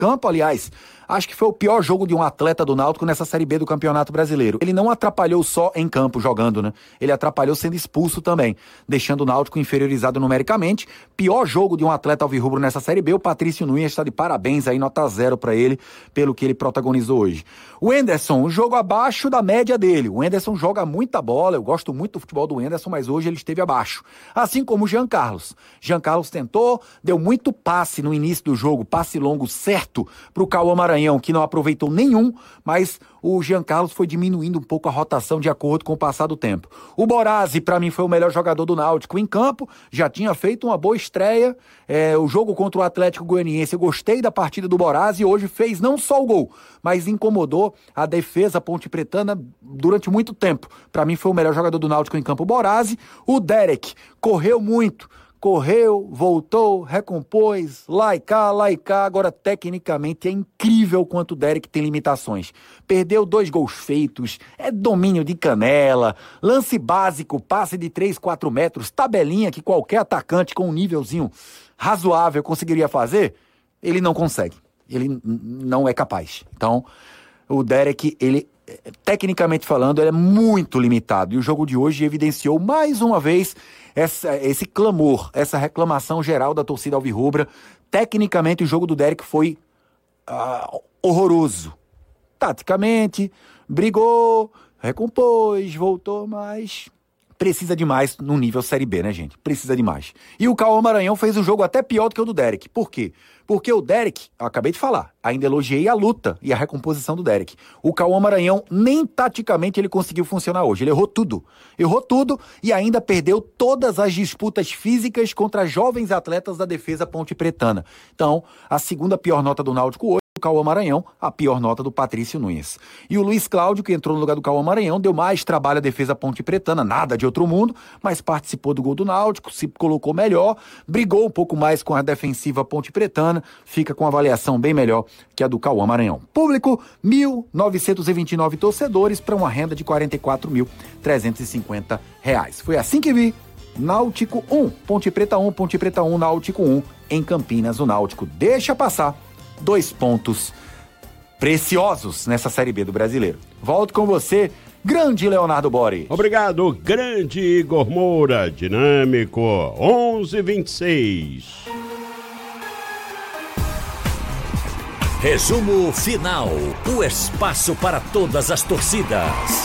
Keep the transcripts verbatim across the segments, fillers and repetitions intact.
campo, aliás, acho que foi o pior jogo de um atleta do Náutico nessa Série B do Campeonato Brasileiro. Ele não atrapalhou só em campo jogando, né? Ele atrapalhou sendo expulso também, deixando o Náutico inferiorizado numericamente. Pior jogo de um atleta alvirrubro nessa Série B, o Patrício Nunes está de parabéns aí, nota zero pra ele, pelo que ele protagonizou hoje. O Henderson, um jogo abaixo da média dele. O Henderson joga muita bola, eu gosto muito do futebol do Henderson, mas hoje ele esteve abaixo. Assim como o Jean Carlos. Jean Carlos tentou, deu muito passe no início do jogo, passe longo certo pro Cauã Maranhão, que não aproveitou nenhum, mas o Jean Carlos foi diminuindo um pouco a rotação de acordo com o passar do tempo. O Borazzi, pra mim, foi o melhor jogador do Náutico em campo, já tinha feito uma boa estreia, é, o jogo contra o Atlético Goianiense, eu gostei da partida do Borazzi, hoje fez não só o gol, mas incomodou a defesa pontepretana durante muito tempo. Pra mim, foi o melhor jogador do Náutico em campo, o Borazzi. O Derek correu muito, correu, voltou, recompôs, lá e cá, lá e cá. Agora, tecnicamente, é incrível quanto o Derek tem limitações. Perdeu dois gols feitos, é domínio de canela, lance básico, passe de três, quatro metros, tabelinha que qualquer atacante com um nívelzinho razoável conseguiria fazer, ele não consegue. Ele n- não é capaz. Então, o Derek, ele, tecnicamente falando, ele é muito limitado. E o jogo de hoje evidenciou mais uma vez essa, esse clamor, essa reclamação geral da torcida alvirrubra. Tecnicamente, o jogo do Derek foi uh, horroroso. Taticamente, brigou, recompôs, voltou, mas precisa demais no nível Série B, né, gente? Precisa demais. E o Cauã Maranhão fez um jogo até pior do que o do Derek. Por quê? Porque o Derek, eu acabei de falar, ainda elogiei a luta e a recomposição do Derek. O Cauã Maranhão, nem taticamente ele conseguiu funcionar hoje. Ele errou tudo. Errou tudo e ainda perdeu todas as disputas físicas contra jovens atletas da defesa pontepretana. Então, a segunda pior nota do Náutico hoje, o Cauã Maranhão, a pior nota do Patrício Nunes. E o Luiz Cláudio, que entrou no lugar do Cauã Maranhão, deu mais trabalho à defesa pontepretana, nada de outro mundo, mas participou do gol do Náutico, se colocou melhor, brigou um pouco mais com a defensiva pontepretana, fica com avaliação bem melhor que a do Cauã Maranhão. Público, mil novecentos e vinte e nove torcedores para uma renda de quarenta e quatro mil trezentos e cinquenta reais. Foi assim que vi. Náutico um, Ponte Preta um, Ponte Preta um, Náutico um, em Campinas. O Náutico deixa passar dois pontos preciosos nessa Série B do Brasileiro. Volto com você, grande Leonardo Bori. Obrigado, grande Igor Moura, dinâmico, onze e vinte e seis. Resumo final, o espaço para todas as torcidas.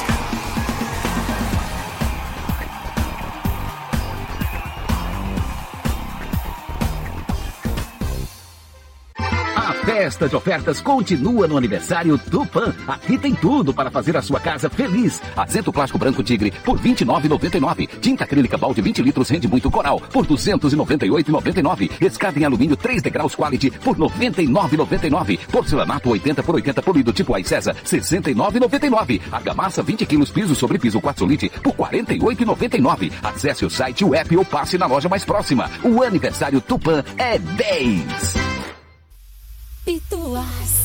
Festa de ofertas continua no aniversário Tupã. Aqui tem tudo para fazer a sua casa feliz. Assento plástico branco Tigre por vinte e nove reais e noventa e nove centavos. Tinta acrílica balde vinte litros rende muito Coral por duzentos e noventa e oito reais e noventa e nove centavos. Escada em alumínio três degraus Quality por noventa e nove reais e noventa e nove centavos. Porcelanato oitenta por oitenta polido tipo Aicesa sessenta e nove reais e noventa e nove centavos. Argamassa vinte quilos piso sobre piso quartzolite por quarenta e oito reais e noventa e nove centavos. Acesse o site, o app ou passe na loja mais próxima. O aniversário Tupã é dez.